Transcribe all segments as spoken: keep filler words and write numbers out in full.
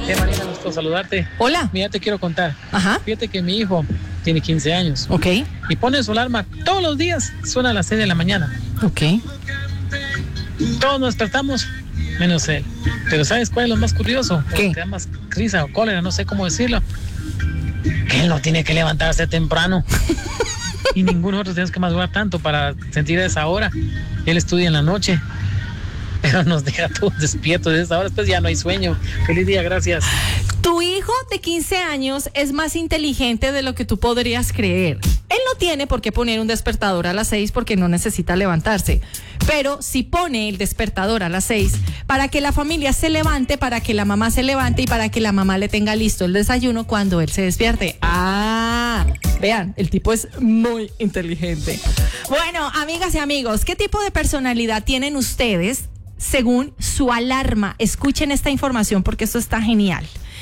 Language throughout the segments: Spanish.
Eh, Marina, gusto saludarte. Hola. Mira, te quiero contar. Ajá. Fíjate que mi hijo tiene quince años. Ok. Y pone su alarma todos los días, suena a las seis de la mañana. Ok. Todos nos despertamos, menos él. Pero ¿sabes cuál es lo más curioso? ¿Qué? Te da más risa o cólera, no sé cómo decirlo. Que él no tiene que levantarse temprano. Y ninguno de nosotros tenemos que madrugar tanto para sentir esa hora. Él estudia en la noche, pero nos deja todos despiertos de esa hora. Después ya no hay sueño. Feliz día, gracias. Tu hijo de quince años es más inteligente de lo que tú podrías creer. Él no tiene por qué poner un despertador a las seis porque no necesita levantarse. Pero si pone el despertador a las seis para que la familia se levante, para que la mamá se levante y para que la mamá le tenga listo el desayuno cuando él se despierte. Ah, vean, el tipo es muy inteligente. Bueno, amigas y amigos, ¿qué tipo de personalidad tienen ustedes según su alarma? Escuchen esta información porque esto está genial.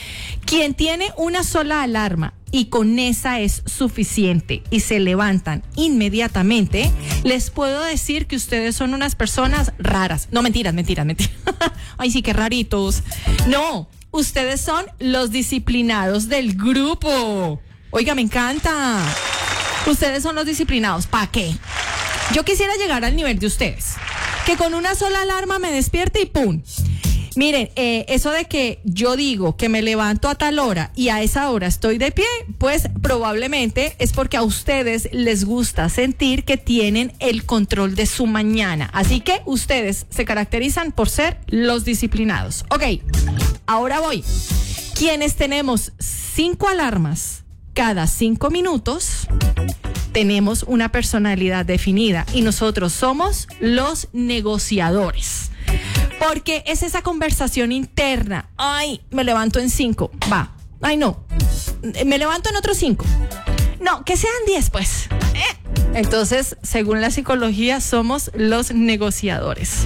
Quien tiene una sola alarma y con esa es suficiente y se levantan inmediatamente, les puedo decir que ustedes son unas personas raras. No, mentiras, mentiras, mentiras. Ay, sí, qué raritos. No, ustedes son los disciplinados del grupo. Oiga, me encanta. Ustedes son los disciplinados. ¿Para qué? Yo quisiera llegar al nivel de ustedes. Que con una sola alarma me despierte y ¡pum! Miren, eh, eso de que yo digo que me levanto a tal hora y a esa hora estoy de pie, pues probablemente es porque a ustedes les gusta sentir que tienen el control de su mañana. Así que ustedes se caracterizan por ser los disciplinados. Ok, ahora voy. Quienes tenemos cinco alarmas cada cinco minutos, tenemos una personalidad definida y nosotros somos los negociadores. Porque es esa conversación interna. Ay, me levanto en cinco. Va. Ay, no. Me levanto en otros cinco. No, que sean diez, pues. Eh. Entonces, según la psicología, somos los negociadores.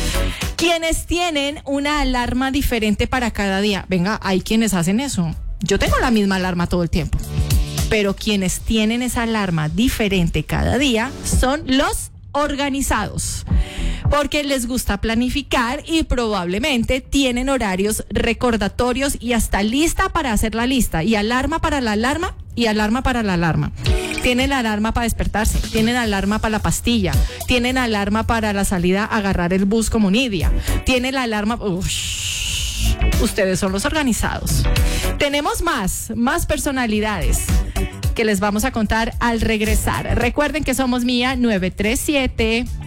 Quienes tienen una alarma diferente para cada día. Venga, hay quienes hacen eso. Yo tengo la misma alarma todo el tiempo. Pero quienes tienen esa alarma diferente cada día son los organizados. Porque les gusta planificar y probablemente tienen horarios recordatorios y hasta lista para hacer la lista y alarma para la alarma y alarma para la alarma. Tienen alarma para despertarse, tienen alarma para la pastilla, tienen alarma para la salida a agarrar el bus como Nidia, tienen la alarma... Ush, ustedes son los organizados. Tenemos más, más personalidades que les vamos a contar al regresar. Recuerden que somos Mía nueve tres siete.